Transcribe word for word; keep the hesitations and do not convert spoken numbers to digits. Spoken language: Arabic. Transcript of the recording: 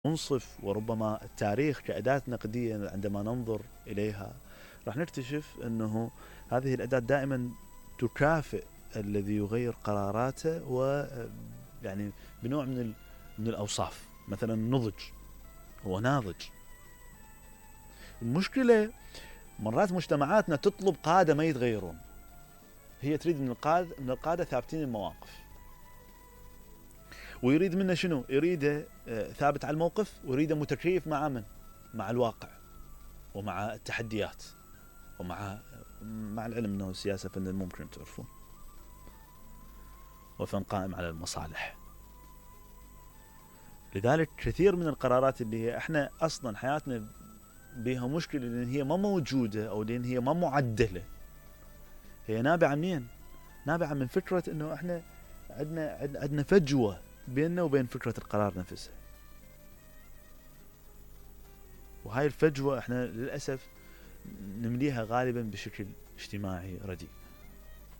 منصف، وربما التاريخ كأداة نقدية عندما ننظر إليها راح نكتشف أنه هذه الأداة دائما تكافئ الذي يغير قراراته، ويعني بنوع من من الأوصاف. مثلا نضج، هو ناضج. المشكلة مرات مجتمعاتنا تطلب قادة ما يتغيرون، هي تريد من القادة من القادة ثابتين المواقف، ويريد منه شنو؟ يريده ثابت على الموقف، ويريده متكيف مع من؟ مع الواقع ومع التحديات، ومع مع العلم انه السياسة فن ممكن تعرفون، وفن قائم على المصالح. لذلك كثير من القرارات اللي هي احنا اصلا حياتنا بها مشكلة لان هي ما موجودة او لان هي ما معدلة، هي نابعة منين؟ نابعة من فكرة انه احنا عندنا عندنا فجوة بيننا وبين فكرة القرار نفسها، وهاي الفجوة احنا للأسف نمليها غالبا بشكل اجتماعي رديء.